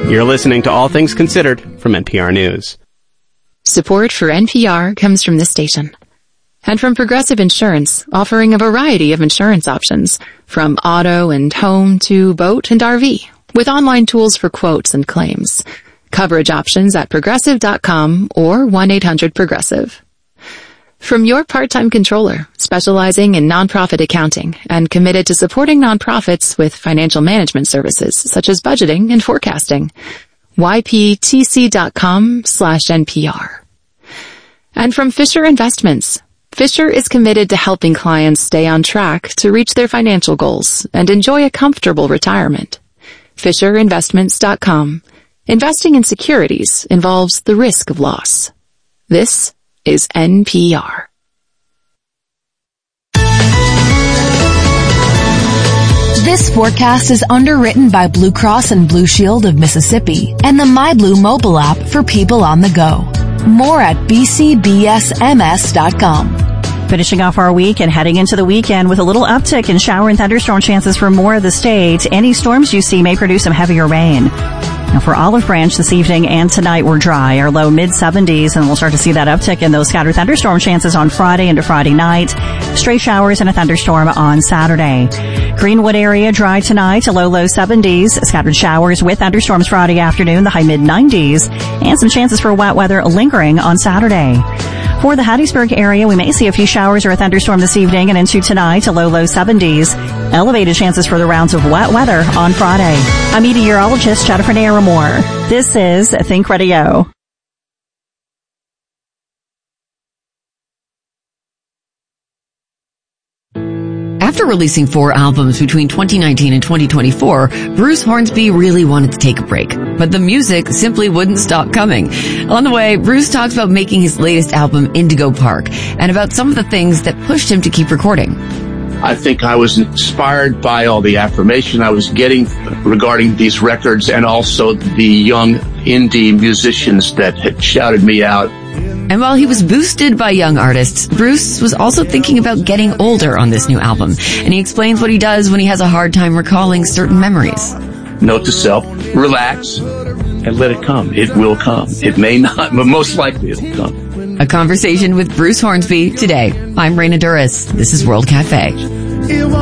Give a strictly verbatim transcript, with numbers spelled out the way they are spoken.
You're listening to All Things Considered from N P R News. Support for N P R comes from this station. And from Progressive Insurance, offering a variety of insurance options, from auto and home to boat and R V, with online tools for quotes and claims. Coverage options at progressive dot com or one eight hundred progressive. From your part-time controller, specializing in nonprofit accounting and committed to supporting nonprofits with financial management services such as budgeting and forecasting. Y P T C dot com slash N P R. And from Fisher Investments. Fisher is committed to helping clients stay on track to reach their financial goals and enjoy a comfortable retirement. Fisher Investments dot com. Investing in securities involves the risk of loss. This is N P R. This forecast is underwritten by Blue Cross and Blue Shield of Mississippi and the MyBlue mobile app for people on the go. More at b c b s m s dot com. Finishing off our week and heading into the weekend with a little uptick in shower and thunderstorm chances for more of the state. Any storms you see may produce some heavier rain. Now for Olive Branch this evening and tonight we're dry. Our low mid seventies, and we'll start to see that uptick in those scattered thunderstorm chances on Friday into Friday night. Stray showers and a thunderstorm on Saturday. Greenwood area dry tonight, a low low seventies. Scattered showers with thunderstorms Friday afternoon, the high mid nineties. And some chances for wet weather lingering on Saturday. For the Hattiesburg area, we may see a few showers or a thunderstorm this evening and into tonight, a low, low seventies. Elevated chances for the rounds of wet weather on Friday. I'm meteorologist Jennifer Naramore. This is Think Radio. After releasing four albums between twenty nineteen and twenty twenty-four, Bruce Hornsby really wanted to take a break, but the music simply wouldn't stop coming. On the way, Bruce talks about making his latest album, Indigo Park, and about some of the things that pushed him to keep recording. I think I was inspired by all the affirmation I was getting regarding these records, and also the young indie musicians that had shouted me out. And while he was boosted by young artists, Bruce was also thinking about getting older on this new album. And he explains what he does when he has a hard time recalling certain memories. Note to self, relax, and let it come. It will come. It may not, but most likely it'll come. A conversation with Bruce Hornsby today. I'm Raina Duras. This is World Cafe.